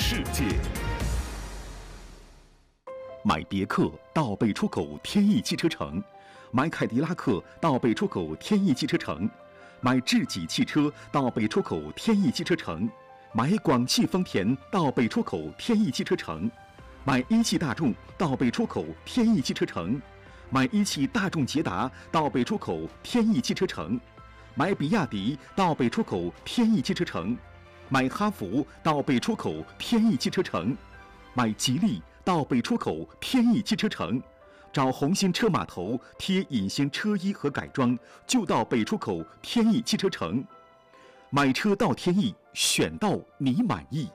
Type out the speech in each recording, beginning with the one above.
世界。 买别克到北出口天翼汽车城，买凯迪拉克到北出口天翼汽车城，买智己汽车到北出口天翼汽车城，买广汽丰田到北出口天翼汽车城，买一汽大众到北出口天翼汽车城，买一汽大众捷达到北出口天翼汽车城，买比亚迪到北出口天翼汽车城，买哈弗到北出口天翼汽车城，买吉利到北出口天翼汽车城，找红星车码头贴隐形车衣和改装，就到北出口天翼汽车城。买车到天翼，选到你满意。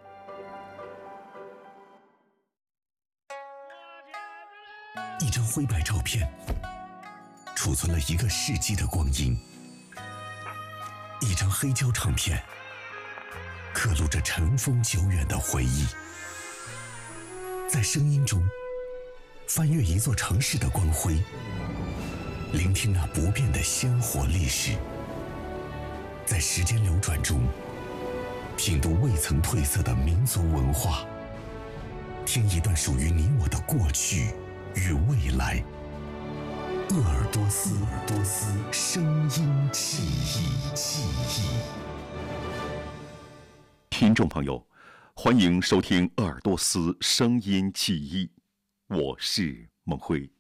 一张灰白照片，储存了一个世纪的光阴；一张黑胶唱片，刻录着尘封久远的回忆。在声音中翻阅一座城市的光辉，聆听那不变的鲜活历史。在时间流转中品读未曾褪色的民族文化，听一段属于你我的过去与未来。鄂尔多斯声音记忆。 听众朋友，欢迎收听鄂尔多斯声音记忆，我是孟辉。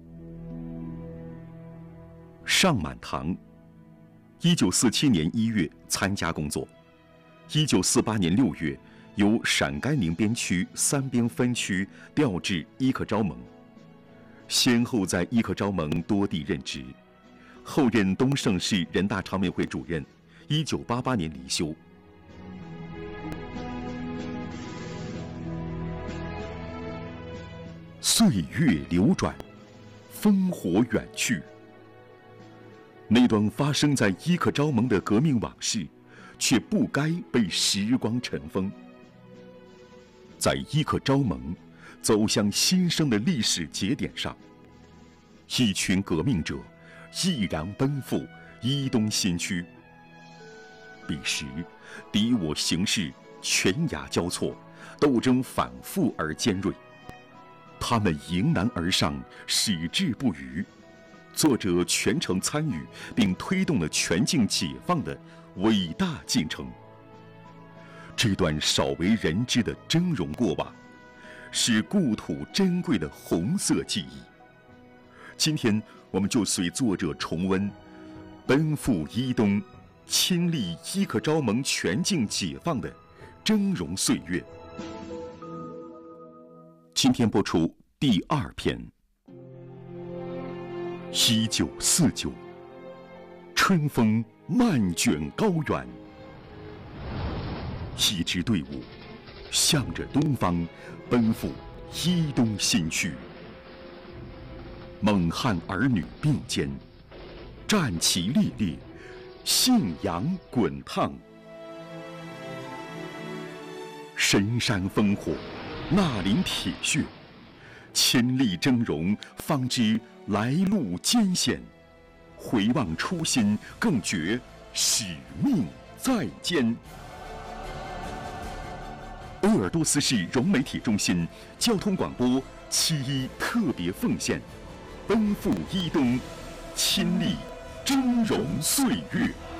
上满堂，1947年1月参加工作，1948年6月由陕甘宁边区三边分区调至伊克昭盟，先后在伊克昭盟多地任职，后任东胜市人大常委会主任，1988年离休。岁月流转，烽火远去。那段发生在伊克昭盟的革命往事，却不该被时光尘封。在伊克昭盟走向新生的历史节点上，一群革命者毅然奔赴伊东新区。彼时，敌我形势权牙交错，斗争反复而尖锐。他们迎难而上，矢志不渝，作者全程参与并推动了全境解放的伟大进程。这段少为人知的峥嵘过往，是故土珍贵的红色记忆。今天，我们就随作者重温奔赴伊东、亲历伊克昭盟全境解放的峥嵘岁月。今天播出第2篇。1949，春风漫卷高原，一支队伍向着东方奔赴伊东新区。蒙汉儿女并肩，战旗猎猎，信仰滚烫。神山烽火，纳林铁血，千里峥嵘，方知来路艰险。回望初心，更觉使命在肩。鄂尔多斯市融媒体中心交通广播7.1特别奉献，奔赴伊东，亲历峥嵘岁月。